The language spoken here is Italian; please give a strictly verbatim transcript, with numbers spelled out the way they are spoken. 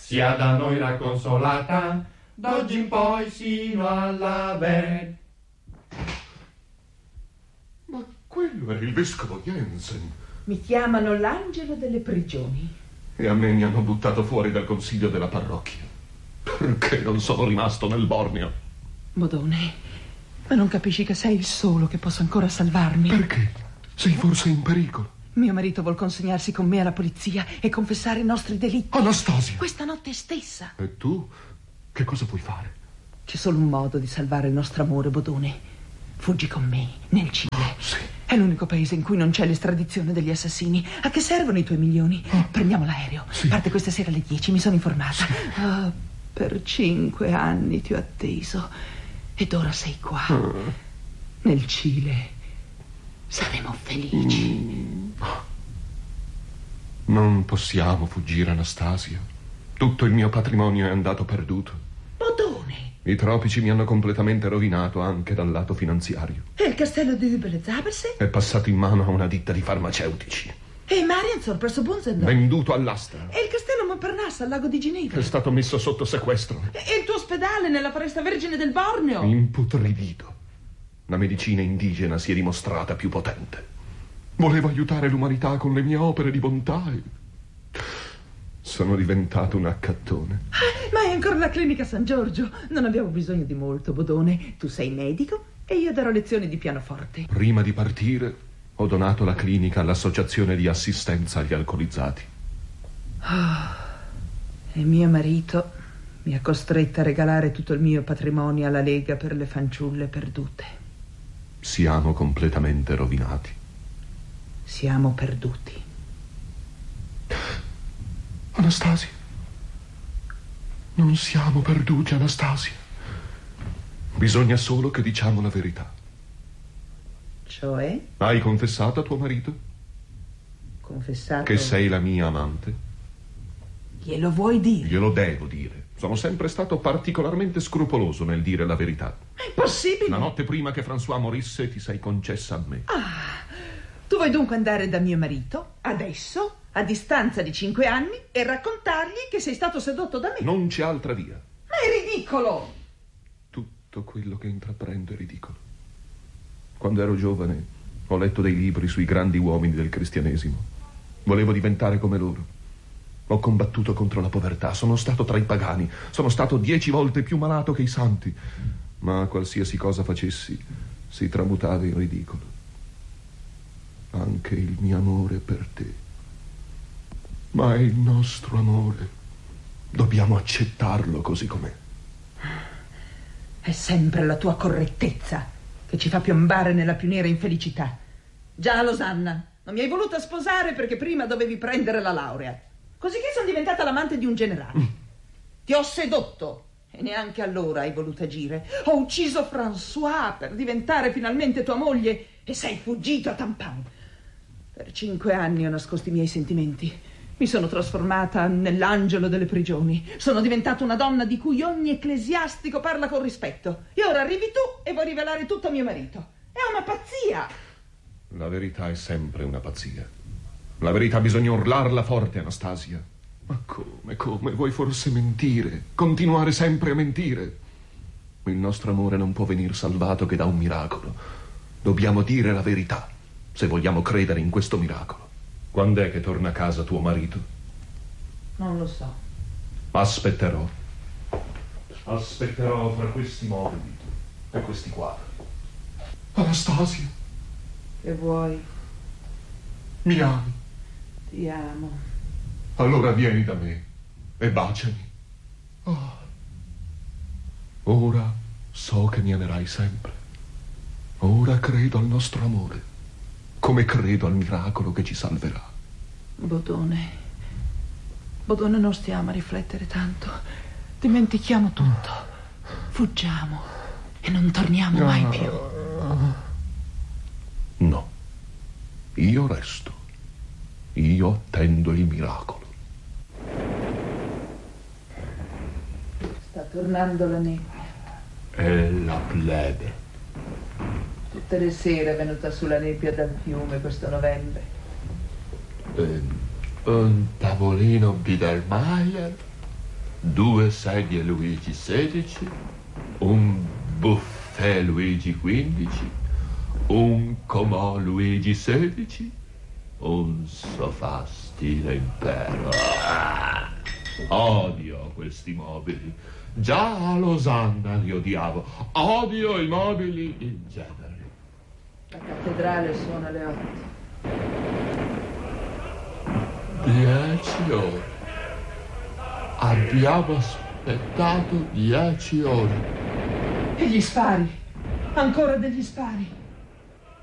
sia da noi racconsolata, d'oggi in poi sino all'aver. Ma quello era il vescovo Jensen. Mi chiamano l'angelo delle prigioni. E a me mi hanno buttato fuori dal consiglio della parrocchia. Perché non sono rimasto nel Borneo? Bodone, ma non capisci che sei il solo che possa ancora salvarmi? Perché? Sei forse in pericolo? Mio marito vuol consegnarsi con me alla polizia e confessare i nostri delitti. Anastasia! Questa notte stessa. E tu? Che cosa puoi fare? C'è solo un modo di salvare il nostro amore, Bodone. Fuggi con me, nel Cile. Oh, sì. È l'unico paese in cui non c'è l'estradizione degli assassini. A che servono i tuoi milioni? Oh. Prendiamo l'aereo. Sì. Parte questa sera alle dieci, mi sono informata. Sì. Oh, per cinque anni ti ho atteso. Ed ora sei qua. Oh. Nel Cile. Saremo felici. Mm. Non possiamo fuggire, Anastasia. Tutto il mio patrimonio è andato perduto. Bodone! I tropici mi hanno completamente rovinato anche dal lato finanziario. E il castello di Übel-Zaberse? È passato in mano a una ditta di farmaceutici. E Marienzor presso Bunzendorf? Venduto all'asta. E il castello Montparnasse al lago di Ginevra? È stato messo sotto sequestro. E il tuo ospedale nella foresta vergine del Borneo? Imputridito. La medicina indigena si è dimostrata più potente. Volevo aiutare l'umanità con le mie opere di bontà e... sono diventato un accattone. Ah, ma è ancora la clinica San Giorgio. Non abbiamo bisogno di molto, Bodone. Tu sei medico e io darò lezioni di pianoforte. Prima di partire ho donato la clinica all'associazione di assistenza agli alcolizzati. Oh, e mio marito mi ha costretta a regalare tutto il mio patrimonio alla Lega per le fanciulle perdute. Siamo completamente rovinati. Siamo perduti. Anastasia, non siamo perduti, Anastasia. Bisogna solo che diciamo la verità. Cioè? Hai confessato a tuo marito? Confessato? Che sei la mia amante? Glielo vuoi dire? Glielo devo dire. Sono sempre stato particolarmente scrupoloso nel dire la verità. È impossibile! La notte prima che François morisse ti sei concessa a me. Ah, tu vuoi dunque andare da mio marito, adesso, a distanza di cinque anni, e raccontargli che sei stato sedotto da me? Non c'è altra via. Ma è ridicolo! Tutto quello che intraprendo è ridicolo. Quando ero giovane ho letto dei libri sui grandi uomini del cristianesimo. Volevo diventare come loro. Ho combattuto contro la povertà, sono stato tra i pagani, sono stato dieci volte più malato che i santi, ma qualsiasi cosa facessi si tramutava in ridicolo. Anche il mio amore per te. Ma è il nostro amore. Dobbiamo accettarlo così com'è. È sempre la tua correttezza che ci fa piombare nella più nera infelicità. Già a Losanna non mi hai voluta sposare perché prima dovevi prendere la laurea. Così che sono diventata l'amante di un generale. Mm. Ti ho sedotto e neanche allora hai voluto agire. Ho ucciso François per diventare finalmente tua moglie e sei fuggito a Tampan. Per cinque anni ho nascosto i miei sentimenti. Mi sono trasformata nell'angelo delle prigioni. Sono diventata una donna di cui ogni ecclesiastico parla con rispetto. E ora arrivi tu e vuoi rivelare tutto a mio marito. È una pazzia. La verità è sempre una pazzia. La verità bisogna urlarla forte, Anastasia. Ma come, come? Vuoi forse mentire? Continuare sempre a mentire? Il nostro amore non può venir salvato che da un miracolo. Dobbiamo dire la verità, se vogliamo credere in questo miracolo. Quando è che torna a casa tuo marito? Non lo so. Aspetterò. Aspetterò fra questi mobili e questi quadri. Anastasia. Che vuoi? Mi ami? Ti amo. Allora vieni da me e baciami. Oh. Ora so che mi amerai sempre. Ora credo al nostro amore, come credo al miracolo che ci salverà. Bodone, Bodone, non stiamo a riflettere tanto. Dimentichiamo tutto. Fuggiamo e non torniamo mai più. No, io resto. Io attendo il miracolo. Sta tornando la nebbia. È la plebe. Tutte le sere è venuta su la nebbia dal fiume questo novembre. Eh, un tavolino Biedermeier due sedie Luigi sedici, un buffet Luigi quindici, un comò Luigi sedici, un sofà stile impero. Ah, odio questi mobili. Già a Losanna li odiavo. Odio i mobili in genere. La cattedrale suona alle otto. Dieci ore. Abbiamo aspettato dieci ore. E gli spari? Ancora degli spari?